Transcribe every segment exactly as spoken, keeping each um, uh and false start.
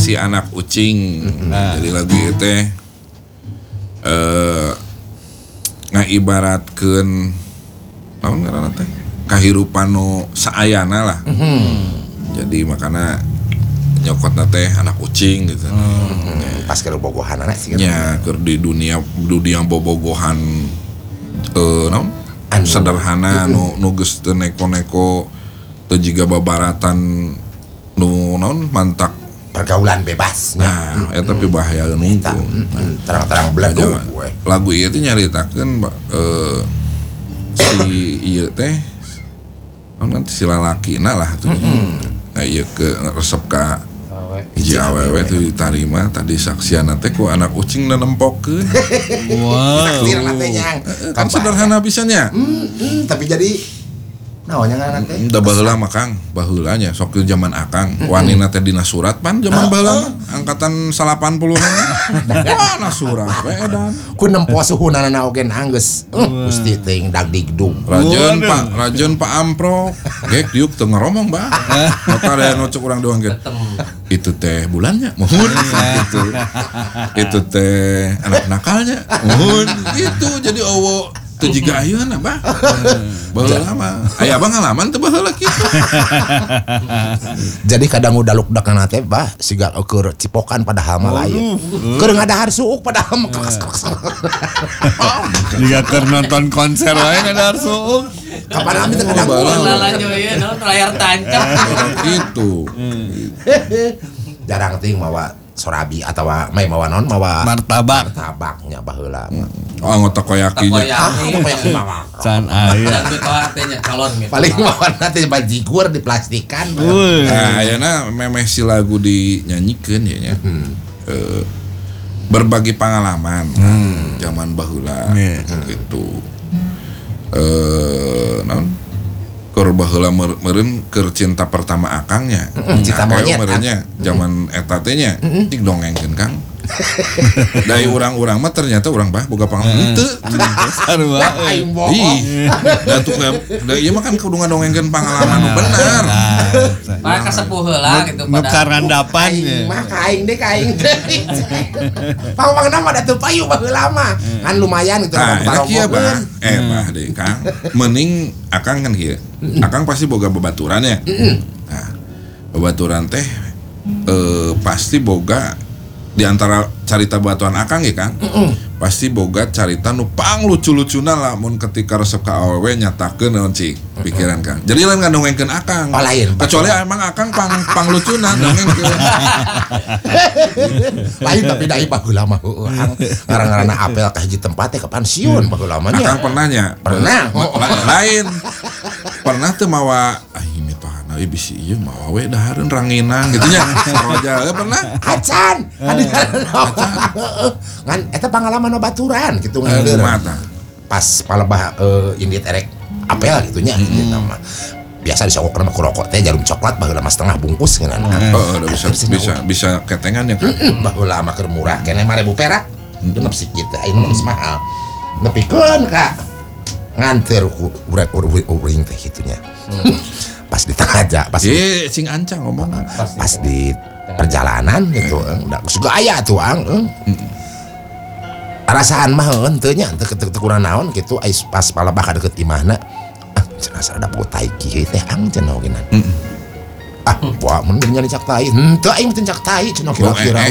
si anak ucing. Nah. Jadi lagu ieu teh eh ngaibaratkeun naon ngaranna teh kahirupan nu saayana lah. Mm-hmm. Jadi makana nyokotna teh anak ucing gitu. Mm-hmm. Pas keur bogohanana sih. Nya keur di dunia dunia bobogohan eh naon? Anu. Sederhana nu nu geus teu neko-neko teu jiga babaratan nu naon mantak pergaulan bebas. Nah, eta tapi bahaya nu terang-terang belagu. Lagu ieu teh nyaritakeun eh si ieu teh naon si lalakina lah tuh. Nah ieu ke resep ka hiji awewe tuh ditarima tadi saksiana teh ku anak ucing dan nempokkeun. Wow. Saksiana teh nyang. Kan sederhana pisannya. Tapi jadi naonnya ngaran teh? Da baheula mah Kang, baheula nya sok di zaman Akang. Wanina teh dina surat pan zaman baheula angkatan salapan puluh na. Wah, na surat we edan. Ku nempo suhunana oge nanggeus. Gusti teuing dagdigdug. Rajeun Pak, rajeun Pak Ampro. Gek diuk teu ngaromong Mbah. Maka aya nu cek urang doang ge. Itu teh bulannya mohon gitu. Itu teh anak nakalnya mohon gitu. Jadi owo teu jiga ayeuna Bah. Baheula lama. Aya abang ngalaman teu baheula kitu. Jadi kadang udah lukdakna teh Bah siga keur cipokan padahal mah lain. Keur ngadahar suuk padahal mah kekas-kekas. Jika keur nonton konser wae ngadahar suuk. Kapan ami teh kadang lalanyo ieu naon layar tancap gitu. Jarang ting mawa sorabi atau mai mawa non mawa martabak martabaknya baheula. Oh anggota koyakinya. Koyaki mawa. Can aya. Dan betoa teh nya calon gitu. Paling mawa teh bajigur diplastikan. Nah, ayeuna memeh si lagu dinyanyikeun ya nya. Eh berbagi pengalaman hmm. zaman baheula yeah. gitu. Eh naon? Keur baheula meureun keur cinta pertama Akangnya. Cinta monyet meureunnya zaman eta teh nya cik dongengkeun Kang. Dari urang-urang mah ternyata urang Bah boga pengalaman teu. Sarua aing bohong. Ih. Da tuh da ieu mah kan kudu ngadongengkeun pengalaman nu bener. Pak kasepuh heula gitu pada karandapan aing mah kaing deh kaing. Pang-pangna mah da teu payu baheula mah. Kan lumayan gitu nah, enak kieu Bah. Eh Bah deui Kang. Mending Akang kan kieu. Akang pasti boga babaturan ya. Nah, babaturan teh eh pasti boga di antara carita batuan Akang ya Kang. Pasti boga carita nu pang lucu-lucuna lamun ketika resep ka awewe nyatakeun naon cik pikiran Kang. Jadi lain ngadongengkeun Akang. Oh, lain. Kecuali emang Akang pang pang lucuna dongengkeun. Lain tapi dai baheula mah heueuh. Ngaran-ngaranna apel ka hiji tempat teh ke pensiun baheula mah nya. Akang pernah nya? Pernah. Lain. Pernah teu mawa ai mitahna ieu bisi ieu mawa we dahareun ranginang gitu nya. Saroja heuh pernah? Acan. Acan. Ngan eta pengalaman baturan gitu ngeueur. Pas palebah uh, indit erek apel gitu nya gitu mah. Biasa disogokna mah ku rokok teh jarum coklat baheula mah setengah bungkus ngeunana. Heeh, oh, bisa bisa bisa ketengan ya Kang. Baheula mah keur murah keneh lima ribu perak. Genep sikit teh ayeuna geus mahal. Nepikeun Kak. Nganter ku urang teh kitu nya. Pas di tengah aja, pas eh cing ancang ngomong. Pas di perjalanan gitu, udah gaya tuh ang. Rasaan mah henteu nya teu teu kurang naon kitu ais pas palebah ka deukeut imahna. Ah, cenah sada botai kieu teh ang cenah ogenan. Ah, wah mun nya dicak tai. Henteu aing teh cak tai cenah kira-kira.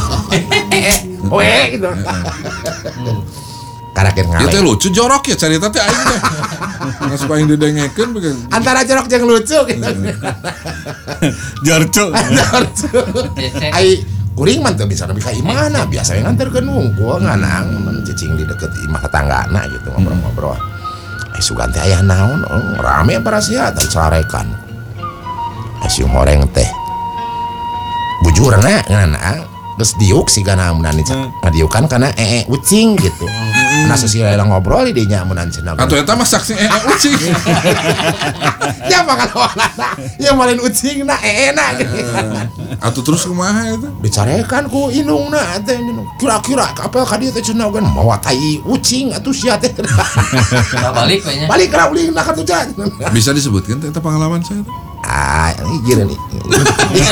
Oe gitu. Karakeun ngale. Ieu teh lucu jorok ya carita teh aing teh. Ngas aing didengekeun begitu. Antara jorok jeung lucu gitu. Jorcu. Jorcu. Ai kuring mah teu bisa nepi ka imahna, biasa nganterkeun wungkul nganang mun cicing di deket imah tetanggana gitu ngobrol-ngobrol. Ai sugan teh aya naon? Oh, rame parasia teh sarekan. Ai horeng teh. Bujurna nganang geus diuk sigana munani ngadiukan kana ee ucing gitu. Nah sesila ngobrol di dinya mun cenah. Atuh eta mah saksi ee ucing. Ya pangalona. Ya malin ucingna eena gitu. Atuh terus kumaha eta? Dicarekan ku indungna teh kira-kira apel ka dieu teh cenah oge mawa tai ucing atuh sia teh. Balik we nya. Balik ka ulingna ka tujuan. Bisa disebutkeun teh eta pengalaman saya teh? Ah, ini gini nih.